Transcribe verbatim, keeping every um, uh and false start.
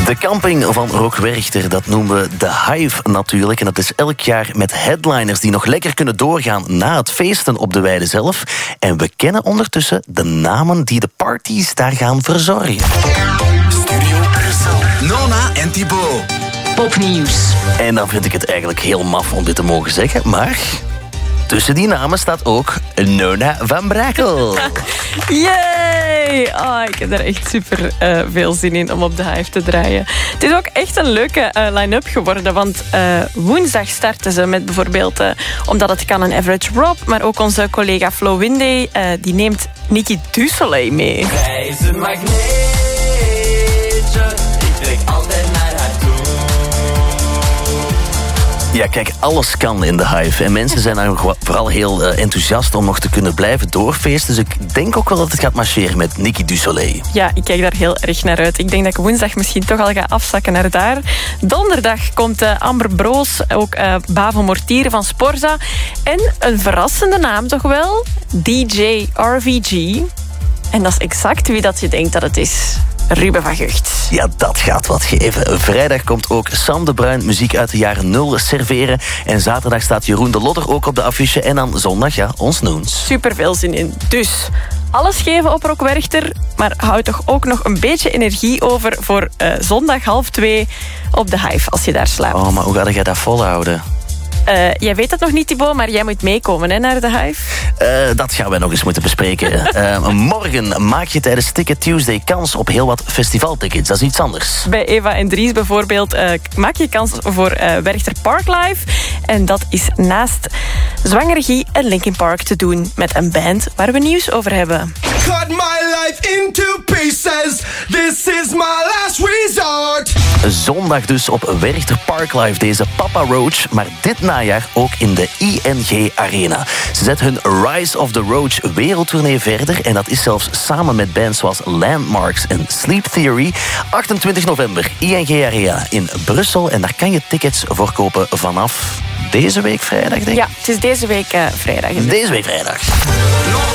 De camping van Rock Werchter, dat noemen we de Hive natuurlijk. En dat is elk jaar met headliners die nog lekker kunnen doorgaan na het feesten op de weide zelf. En we kennen ondertussen de namen die de parties daar gaan verzorgen. Studio Brussel. Nona en Thibaut. Popnieuws. En dan vind ik het eigenlijk heel maf om dit te mogen zeggen, maar tussen die namen staat ook Nona van Brakel. Yay! Oh, ik heb er echt super uh, veel zin in om op de Hive te draaien. Het is ook echt een leuke uh, line-up geworden, want uh, woensdag starten ze met bijvoorbeeld, uh, omdat het kan, een Average Rob, maar ook onze collega Flo Winde, uh, die neemt Nikki du Soleil mee. Zij is een magneetje, ik trek altijd naar haar toe. Ja, kijk, alles kan in de Hive. En mensen zijn daar vooral heel uh, enthousiast om nog te kunnen blijven doorfeesten. Dus ik denk ook wel dat het gaat marcheren met Nikki du Soleil. Ja, ik kijk daar heel erg naar uit. Ik denk dat ik woensdag misschien toch al ga afzakken naar daar. Donderdag komt uh, Amber Broos, ook uh, Bavo Mortier van Sporza. En een verrassende naam toch wel, D J R V G. En dat is exact wie dat je denkt dat het is. Ruben van Gucht. Ja, dat gaat wat geven. Vrijdag komt ook Sam de Bruin muziek uit de jaren nul serveren. En zaterdag staat Jeroen de Lodder ook op de affiche. En dan zondag, ja, ons Noens. Super veel zin in. Dus alles geven op Rock Werchter, maar houd toch ook nog een beetje energie over voor uh, zondag half twee op de Hive, als je daar slaapt. Oh, maar hoe ga jij dat volhouden? Uh, jij weet het nog niet, Thibaut, maar jij moet meekomen hè, naar de Hive. Uh, dat gaan wij nog eens moeten bespreken. uh, morgen maak je tijdens Ticket Tuesday kans op heel wat festivaltickets. Dat is iets anders. Bij Eva en Dries bijvoorbeeld uh, maak je kans voor uh, Werchter Park Live. En dat is naast Zwangeregie en Linkin Park te doen met een band waar we nieuws over hebben. Cut my life into pieces. This is my last resort. Zondag dus op Werchter Park Live, deze Papa Roach. Maar dit najaar ook in de I N G Arena. Ze zetten hun Rise of the Roach wereldtournee verder. En dat is zelfs samen met bands zoals Landmarks en Sleep Theory. achtentwintig november, I N G Arena in Brussel. En daar kan je tickets voor kopen vanaf deze week vrijdag, denk ik. Ja, het is deze week uh, vrijdag. Deze week vrijdag.